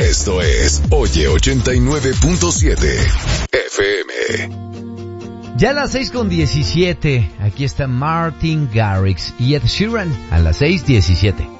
Esto es Oye 89.7 FM. Ya a las 6:17, aquí está Martin Garrix y Ed Sheeran a las 6:17.